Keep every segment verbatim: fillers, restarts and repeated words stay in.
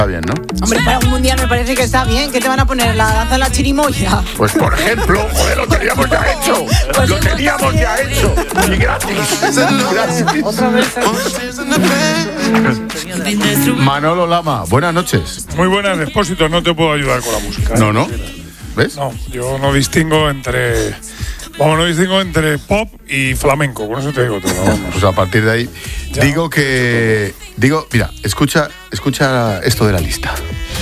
Está bien, ¿no? Hombre, para un mundial me parece que está bien. ¿Qué te van a poner? ¿La danza de la chirimoya? Pues por ejemplo, joder, lo teníamos ya hecho. Pues Lo teníamos ya hecho. Y gratis. Gratis. Otra vez. Manolo Lama, buenas noches. Muy buenas, Expósito, no te puedo ayudar con la música. No, no. ¿Ves? No, yo no distingo entre... Vamos, no distingo entre pop y flamenco, con eso te digo todo. Vamos. Pues a partir de ahí, ya. digo que... Digo, mira, escucha, escucha esto de la lista.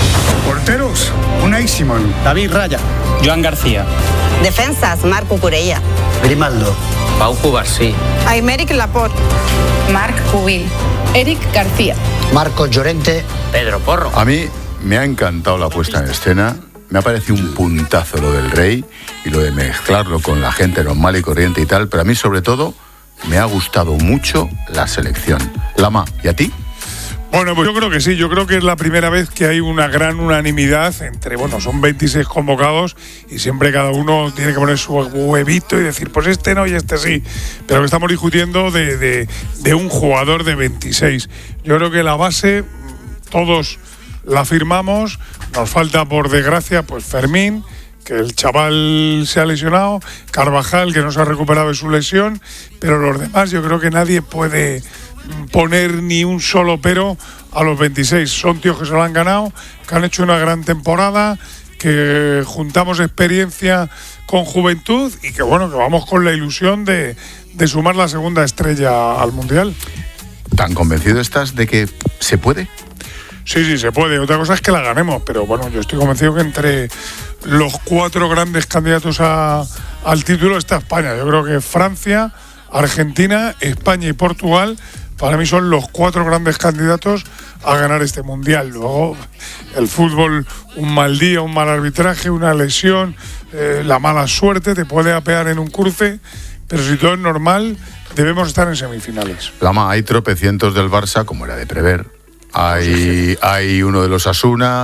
Porteros, Unai Simón, David Raya, Joan García. Defensas, Marc Cucurella. Grimaldo, Pau Cubarsí. Aymeric Laporte. Marc Cubil. Eric García. Marcos Llorente. Pedro Porro. A mí me ha encantado la puesta en escena. Me ha parecido un puntazo lo del Rey y lo de mezclarlo con la gente normal y corriente y tal, pero a mí sobre todo me ha gustado mucho la selección. Lama, ¿y a ti? Bueno, pues yo creo que sí, yo creo que es la primera vez que hay una gran unanimidad entre, bueno, son veintiséis convocados y siempre cada uno tiene que poner su huevito y decir, pues este no y este sí, pero que estamos discutiendo de, de, de un jugador de veintiséis. Yo creo que la base, todos la firmamos, nos falta por desgracia pues Fermín, que el chaval se ha lesionado, Carvajal, que no se ha recuperado de su lesión, pero los demás yo creo que nadie puede poner ni un solo pero a los veintiséis. Son tíos que se lo han ganado, que han hecho una gran temporada, que juntamos experiencia con juventud y que bueno, que vamos con la ilusión de, de sumar la segunda estrella al Mundial. ¿Tan convencido estás de que se puede? Sí, sí, se puede. Otra cosa es que la ganemos, pero bueno, yo estoy convencido que entre los cuatro grandes candidatos a, al título está España. Yo creo que Francia, Argentina, España y Portugal para mí son los cuatro grandes candidatos a ganar este Mundial. Luego, el fútbol, un mal día, un mal arbitraje, una lesión, eh, la mala suerte te puede apear en un cruce, pero si todo es normal, debemos estar en semifinales. Lama, hay tropecientos del Barça, como era de prever. Hay, hay uno de los Asuna,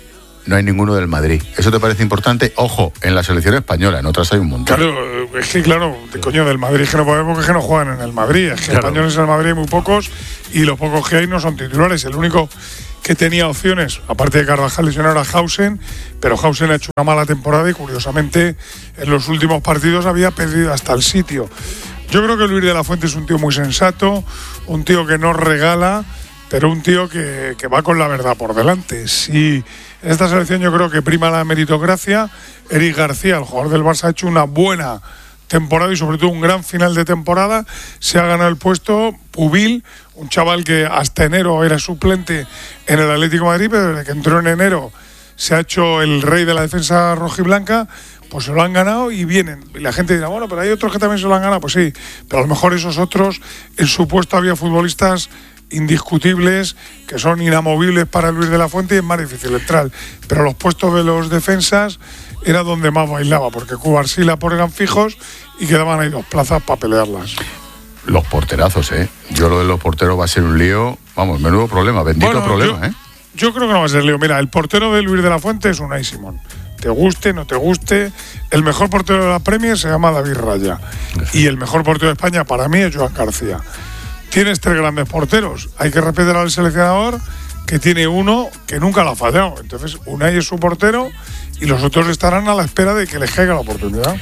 no hay ninguno del Madrid. ¿Eso te parece importante? Ojo, en la selección española, en otras hay un montón. Claro, es que claro, de coño, del Madrid que no podemos, que, es que no juegan en el Madrid. Es que claro. Españoles en el Madrid hay muy pocos y los pocos que hay no son titulares. El único que tenía opciones, aparte de Carvajal lesionado, era Hausen, pero Hausen ha hecho una mala temporada y curiosamente en los últimos partidos había perdido hasta el sitio. Yo creo que Luis de la Fuente es un tío muy sensato, un tío que no regala, pero un tío que, que va con la verdad por delante. Si en esta selección yo creo que prima la meritocracia, Eric García, el jugador del Barça, ha hecho una buena temporada y sobre todo un gran final de temporada. Se ha ganado el puesto Pubil, un chaval que hasta enero era suplente en el Atlético de Madrid, pero desde que entró en enero se ha hecho el rey de la defensa rojiblanca. Pues se lo han ganado y vienen. Y la gente dirá, bueno, pero hay otros que también se lo han ganado. Pues sí, pero a lo mejor esos otros, en su puesto había futbolistas indiscutibles, que son inamovibles para Luis de la Fuente y es más difícil entrar. Pero los puestos de los defensas era donde más bailaba, porque Cubarsí y Laporte eran fijos y quedaban ahí dos plazas para pelearlas. Los porterazos, ¿eh? Yo lo de los porteros va a ser un lío, vamos, menudo problema, bendito bueno, problema, yo, ¿eh? Yo creo que no va a ser lío. Mira, el portero de Luis de la Fuente es Unai Simón. Te guste, no te guste, el mejor portero de la Premier se llama David Raya. Y el mejor portero de España para mí es Joan García. Tienes tres grandes porteros. Hay que respetar al seleccionador, que tiene uno que nunca lo ha fallado. Entonces, Unai es su portero y los otros estarán a la espera de que les caiga la oportunidad.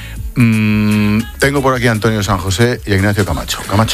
Mm, tengo por aquí a Antonio San José y a Ignacio Camacho. Camacho.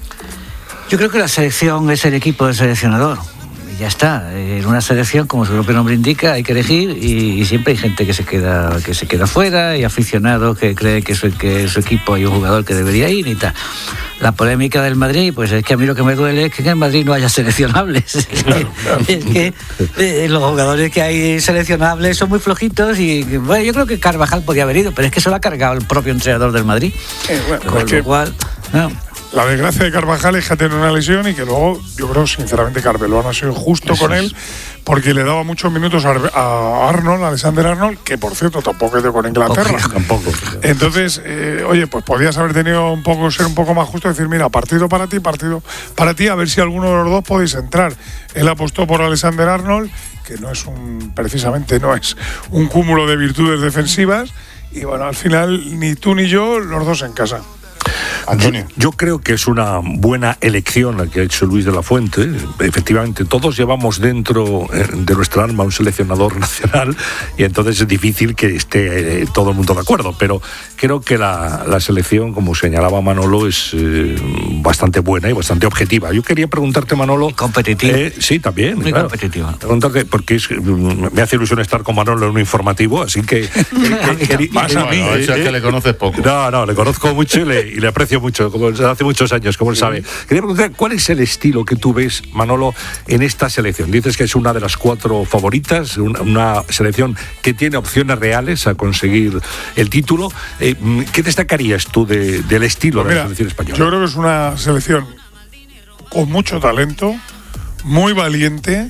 Yo creo que la selección es el equipo del seleccionador. Y ya está. En una selección, como su propio nombre indica, hay que elegir y, y siempre hay gente que se queda que se queda fuera y aficionados que cree que su, que su equipo hay un jugador que debería ir y tal. La polémica del Madrid, pues es que a mí lo que me duele es que en el Madrid no haya seleccionables. Claro, claro. Es que eh, los jugadores que hay seleccionables son muy flojitos y bueno, yo creo que Carvajal podía haber ido, pero es que se lo ha cargado el propio entrenador del Madrid. Eh, bueno, Con es lo que cual... No. La desgracia de Carvajal es que ha tenido una lesión y que luego, yo creo sinceramente que Arbeloa ha sido justo Eso con él, porque le daba muchos minutos a Arnold, a Alexander Arnold, que por cierto tampoco es de con Inglaterra. Okay, tampoco. Entonces, eh, oye, pues podías haber tenido un poco, ser un poco más justo, decir, mira, partido para ti, partido para ti, a ver si alguno de los dos podéis entrar. Él apostó por Alexander Arnold, que no es un, precisamente no es un cúmulo de virtudes defensivas, y bueno, al final ni tú ni yo, los dos en casa. Antonio. Yo, yo creo que es una buena elección la que ha hecho Luis de la Fuente. Efectivamente, todos llevamos dentro de nuestra alma un seleccionador nacional y entonces es difícil que esté eh, todo el mundo de acuerdo, pero creo que la, la selección, como señalaba Manolo, es eh, bastante buena y bastante objetiva. Yo quería preguntarte, Manolo... Y competitiva. Eh, sí, también. Muy claro. competitiva. Preguntarte, porque es, me hace ilusión estar con Manolo en un informativo, así que... que, que, que Más a mí. Bueno, eso es que le conoces poco. No, no, le conozco mucho y le, y le aprecio mucho, como hace muchos años, como él sabe. Quería preguntar, ¿cuál es el estilo que tú ves, Manolo, en esta selección? Dices que es una de las cuatro favoritas, una, una selección que tiene opciones reales a conseguir el título. Eh, ¿Qué destacarías tú de, del estilo Pues de mira, la selección española? Yo creo que es una selección con mucho talento, muy valiente.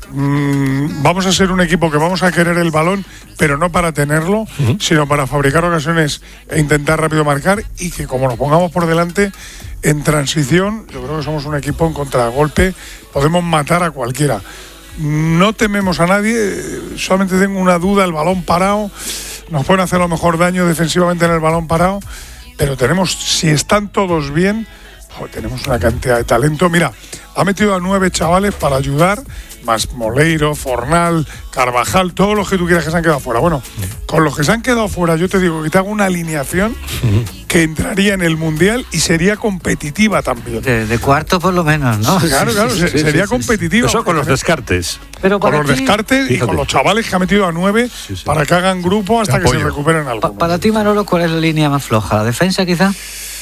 Mm, vamos a ser un equipo que vamos a querer el balón, pero no para tenerlo, uh-huh. sino para fabricar ocasiones e intentar rápido marcar, y que como nos pongamos por delante en transición, yo creo que somos un equipo en contragolpe, podemos matar a cualquiera. No tememos a nadie, solamente tengo una duda: el balón parado, nos pueden hacer a lo mejor daño defensivamente en el balón parado, pero tenemos, si están todos bien, oh, tenemos una cantidad de talento. Mira, ha metido a nueve chavales para ayudar, más Moleiro, Fornal, Carvajal, todos los que tú quieras que se han quedado fuera. Bueno, con los que se han quedado fuera, yo te digo que te hago una alineación que entraría en el Mundial y sería competitiva también. De, de cuarto por lo menos, ¿no? Claro, claro, sí, sí, sería sí, competitiva. Eso con los descartes. Pero con los ti, descartes fíjate. y con los chavales que ha metido a nueve sí, sí. para que hagan grupo hasta que se recuperen algo. Pa, para ti, Manolo, ¿cuál es la línea más floja? ¿La defensa, quizá?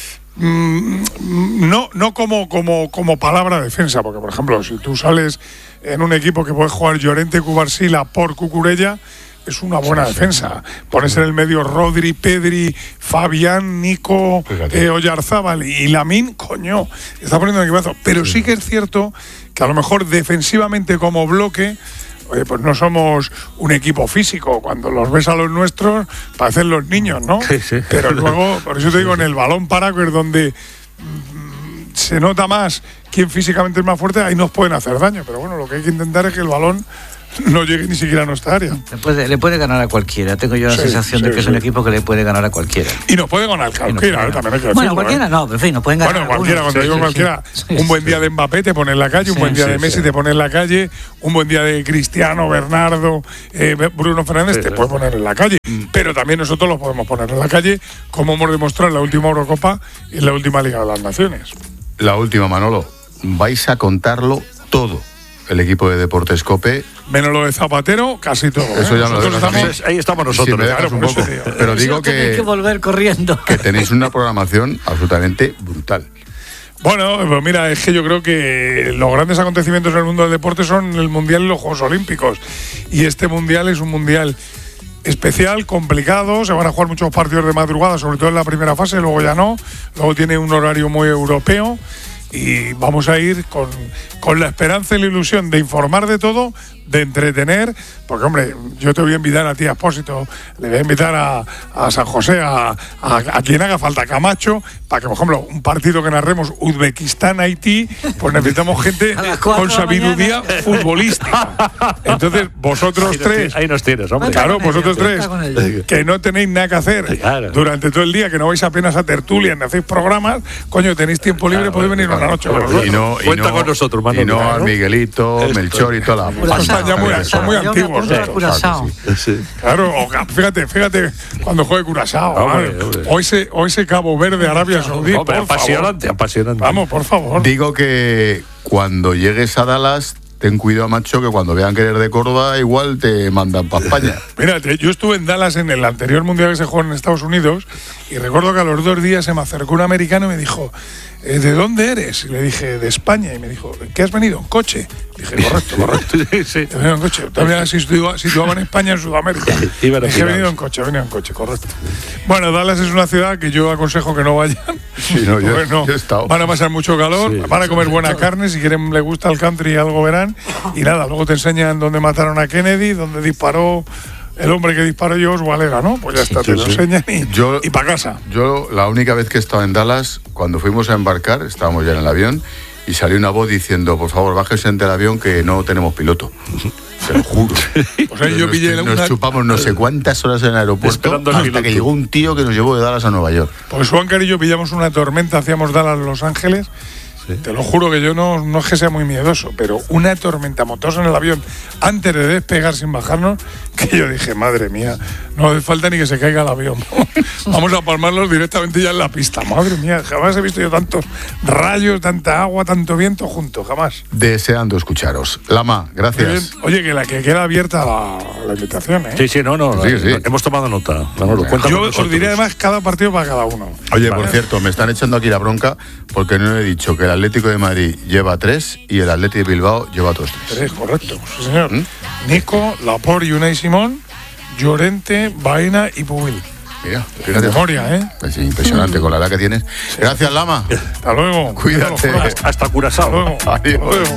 Mm, no, no como, como, como palabra defensa, porque por ejemplo, si tú sales en un equipo que puede jugar Llorente, Cubarsila por Cucurella, es una buena sí, defensa. Sí. Pones en el medio Rodri, Pedri, Fabián, Nico, eh, Oyarzábal y Lamine, coño, está poniendo un equipazo. Pero sí. sí que es cierto que a lo mejor defensivamente como bloque, oye, pues no somos un equipo físico. Cuando los ves a los nuestros, parecen los niños, ¿no? Sí, sí. Pero luego, por eso te digo, en el balón parado, que es donde mmm, se nota más quién físicamente es más fuerte, ahí nos pueden hacer daño. Pero bueno, lo que hay que intentar es que el balón no llegue ni siquiera a nuestra área. Le puede, le puede ganar a cualquiera. Tengo yo la sí, sensación sí, de que sí. es un equipo que le puede ganar a cualquiera. Y nos puede ganar cualquiera, eh, también hay que decirlo. Bueno, cualquiera ¿eh? no, pero en fin, nos pueden ganar. Bueno, cualquiera, cuando sí, digo sí, cualquiera, sí. un buen día de Mbappé te pone en la calle, un sí, buen día sí, de Messi sí. te pone en la calle, un buen día de Cristiano, Bernardo, eh, Bruno Fernández sí, te sí. puede poner en la calle. Mm. Pero también nosotros los podemos poner en la calle, como hemos demostrado en la última Eurocopa y en la última Liga de las Naciones. La última, Manolo, vais a contarlo todo. El equipo de Deportes COPE. Menos lo de Zapatero, casi todo. Eso ¿eh? ya lo estamos, ahí estamos nosotros. Si claro, un poco. Tío, pero digo que, que volver corriendo. Que tenéis una programación absolutamente brutal. Bueno, pues mira, es que yo creo que los grandes acontecimientos en el mundo del deporte son el Mundial y los Juegos Olímpicos. Y este Mundial es un Mundial especial, complicado. Se van a jugar muchos partidos de madrugada, sobre todo en la primera fase, luego ya no. Luego tiene un horario muy europeo. Y vamos a ir con, con la esperanza y la ilusión de informar de todo, de entretener, porque hombre, yo te voy a invitar a ti a Expósito, le voy a invitar a, a San José, a, a, a quien haga falta, Camacho, para que, por ejemplo, un partido que narremos Uzbekistán-Haití, pues necesitamos gente con sabiduría futbolística. Entonces, vosotros ahí tres, ahí nos tienes, hombre. Claro, vosotros tres, que no tenéis nada que hacer claro. durante todo el día, que no vais apenas a tertulia, ni hacéis programas, coño, tenéis tiempo libre, claro, podéis venir claro. una noche con nosotros. Y no, y Cuenta no, con nosotros, Manolo. Y no claro. a Miguelito, Esto. Melchor y toda la... Ya muy, son muy antiguos. Sí. Sí. Claro, fíjate, fíjate cuando juegue Curazao. Hombre, hombre. O, ese, o ese Cabo Verde, Arabia Saudí. Hombre, por apasionante, favor. apasionante. Vamos, por favor. Digo que cuando llegues a Dallas, ten cuidado, macho, que cuando vean que eres de Córdoba, igual te mandan para España. Mírate, yo estuve en Dallas en el anterior mundial que se jugó en Estados Unidos y recuerdo que a los dos días se me acercó un americano y me dijo: ¿de dónde eres? Y le dije: de España. Y me dijo: ¿qué has venido? ¿En coche? Dije: correcto, correcto. sí, sí. He venido en coche. También si situaba en España, en Sudamérica. Dije: he venido en coche, he venido en coche, correcto. Bueno, Dallas es una ciudad que yo aconsejo que no vayan. Sí, no, yo, bueno, yo he estado. Van a pasar mucho calor, sí, van a comer buena carne, si quieren, les gusta el country, algo verán. Y nada, luego te enseñan dónde mataron a Kennedy, dónde disparó el hombre que disparó yo, Osvalera, ¿no? Pues ya está, sí, te lo sí. enseñan y, yo, y para casa. Yo, la única vez que he estado en Dallas, cuando fuimos a embarcar, estábamos ya en el avión, y salió una voz diciendo: por favor, bájese del avión que no tenemos piloto. te lo juro. O sea, yo nos, pillé nos una... chupamos no sé cuántas horas en el aeropuerto Esperando el hasta piloto. que llegó un tío que nos llevó de Dallas a Nueva York. Pues Juancar y yo pillamos una tormenta, hacíamos Dallas Los Ángeles. Sí. Te lo juro que yo no, no es que sea muy miedoso, pero una tormenta motosa en el avión antes de despegar sin bajarnos, que yo dije, madre mía, no hace falta ni que se caiga el avión. Vamos a palmarlos directamente ya en la pista. Madre mía, jamás he visto yo tantos rayos, tanta agua, tanto viento juntos, jamás. Deseando escucharos. Lama, gracias. Oye, que la que queda abierta la, la invitación, ¿eh? Sí, sí, no, no, sí, sí. hemos tomado nota. Manolo, yo os diré además cada partido para cada uno. Oye, vale. Por cierto, me están echando aquí la bronca porque no he dicho que el Atlético de Madrid lleva tres y el Atlético de Bilbao lleva otros tres. Tres, correcto, sí señor. ¿Mm? Nico, Laporte y Unai Simón, Llorente, Baena y Pubil. Mira, fíjate. De memoria, ¿eh? Es impresionante mm. con la edad que tienes. Sí. Gracias, Lama. Hasta luego. Cuídate. Hasta, hasta Curazao. Hasta luego. Adiós.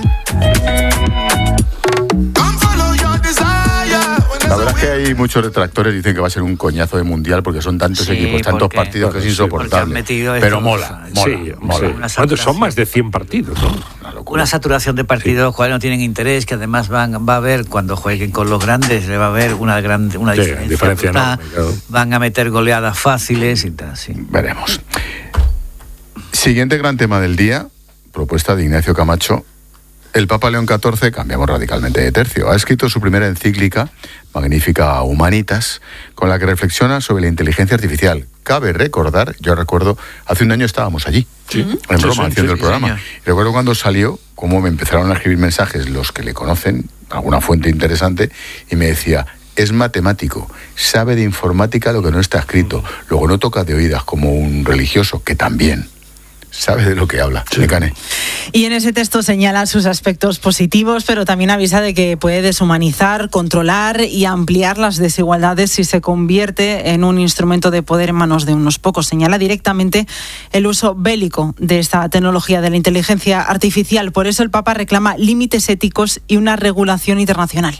La verdad es que hay muchos detractores dicen que va a ser un coñazo de mundial porque son tantos sí, equipos, tantos porque, partidos que es insoportable. Pero mola, mola, sí, mola. Sí. Son más de cien partidos, ¿no? Una, una saturación de partidos, sí. Jugadores no tienen interés, que además van, va a haber, cuando jueguen con los grandes, le va a haber una gran una sí, diferencia. diferencia enorme, claro. Van a meter goleadas fáciles y tal, sí. Veremos. Siguiente gran tema del día, propuesta de Ignacio Camacho. El Papa León catorce, cambiamos radicalmente de tercio, ha escrito su primera encíclica, Magnífica Humanitas, con la que reflexiona sobre la inteligencia artificial. Cabe recordar, yo recuerdo, hace un año estábamos allí, sí. en broma, sí, sí, haciendo sí, el programa. Sí, y recuerdo cuando salió, cómo me empezaron a escribir mensajes los que le conocen, alguna fuente interesante, y me decía, es matemático, sabe de informática lo que no está escrito, luego no toca de oídas como un religioso, que también sabe de lo que habla. Sí. Mecane. Y en ese texto señala sus aspectos positivos, pero también avisa de que puede deshumanizar, controlar y ampliar las desigualdades si se convierte en un instrumento de poder en manos de unos pocos. Señala directamente el uso bélico de esta tecnología de la inteligencia artificial. Por eso el Papa reclama límites éticos y una regulación internacional.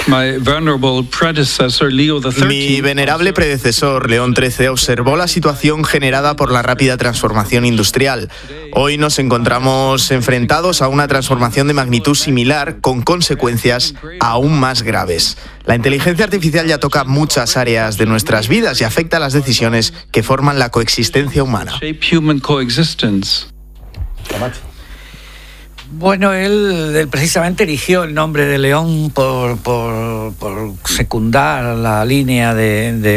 Mi venerable predecesor, León trece, observó la situación generada por la rápida transformación industrial. Hoy nos encontramos enfrentados a una transformación de magnitud similar, con consecuencias aún más graves. La inteligencia artificial ya toca muchas áreas de nuestras vidas y afecta a las decisiones que forman la coexistencia humana. Bueno, él, él precisamente eligió el nombre de León por, por, por secundar la línea de, de